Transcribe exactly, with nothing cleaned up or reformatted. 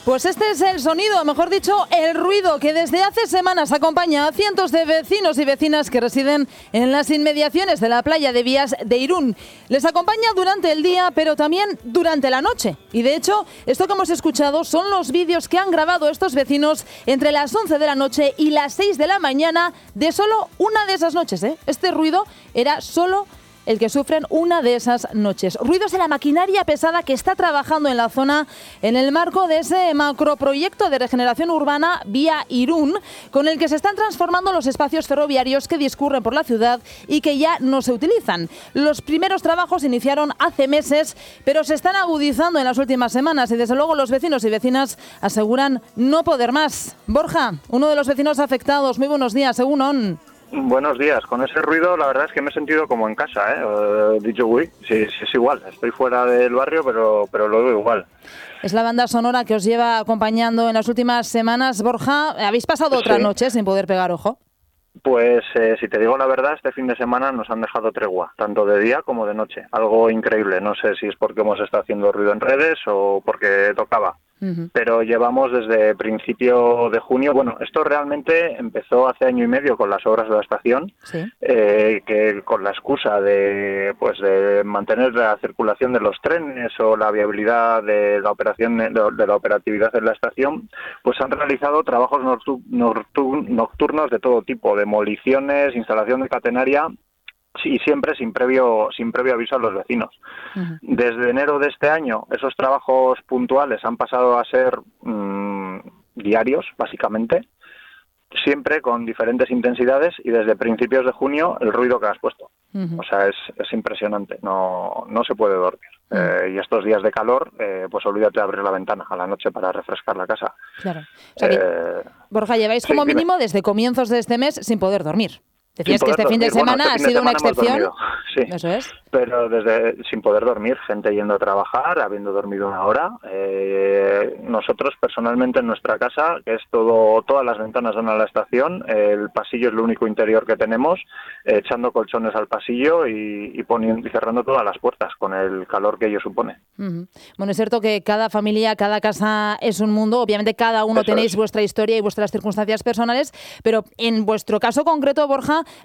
Pues este es el sonido, mejor dicho, el ruido que desde hace semanas acompaña a cientos de vecinos y vecinas que residen en las inmediaciones de la playa de Vías de Irún. Les acompaña durante el día, pero también durante la noche. Y de hecho, esto que hemos escuchado son los vídeos que han grabado estos vecinos entre las once de la noche y las seis de la mañana de solo una de esas noches, ¿eh? Este ruido era solo el que sufren una de esas noches. Ruidos de la maquinaria pesada que está trabajando en la zona en el marco de ese macroproyecto de regeneración urbana Vía Irún, con el que se están transformando los espacios ferroviarios que discurren por la ciudad y que ya no se utilizan. Los primeros trabajos iniciaron hace meses, pero se están agudizando en las últimas semanas y desde luego los vecinos y vecinas aseguran no poder más. Borja, uno de los vecinos afectados, muy buenos días, Egunon. Buenos días. Con ese ruido la verdad es que me he sentido como en casa, ¿eh? Uh, dicho, uy, sí, sí, es igual. Estoy fuera del barrio, pero, pero lo veo igual. Es la banda sonora que os lleva acompañando en las últimas semanas. Borja, ¿habéis pasado otra sí. noche sin poder pegar ojo? Pues eh, si te digo la verdad, este fin de semana nos han dejado tregua, tanto de día como de noche. Algo increíble. No sé si es porque hemos estado haciendo ruido en redes o porque tocaba. Uh-huh. Pero llevamos desde principio de junio, bueno, esto realmente empezó hace año y medio con las obras de la estación, ¿sí? eh, que con la excusa de pues de mantener la circulación de los trenes o la viabilidad de la operación de, de la operatividad de la estación, pues han realizado trabajos noctu- noctu- nocturnos de todo tipo, demoliciones, instalación de catenaria. Y siempre sin previo sin previo aviso a los vecinos. Uh-huh. Desde enero de este año, esos trabajos puntuales han pasado a ser mmm, diarios, básicamente, siempre con diferentes intensidades, y desde principios de junio el ruido que has puesto. Uh-huh. O sea, es, es impresionante, no, no se puede dormir. Uh-huh. Eh, y estos días de calor, eh, pues olvídate de abrir la ventana a la noche para refrescar la casa. Claro. O sea, eh, Borja, lleváis como sí, mínimo desde comienzos de este mes sin poder dormir. Decías que este fin de semana bueno, este ha sido una excepción. Sí, eso es. Pero desde sin poder dormir, gente yendo a trabajar, habiendo dormido una hora. Eh, nosotros personalmente en nuestra casa, que es todo, todas las ventanas dan a la estación, el pasillo es lo único interior que tenemos, eh, echando colchones al pasillo y, y poniendo y cerrando todas las puertas con el calor que ello supone. Uh-huh. Bueno, es cierto que cada familia, cada casa es un mundo. Obviamente cada uno Eso tenéis es. vuestra historia y vuestras circunstancias personales, pero en vuestro caso concreto, Borja,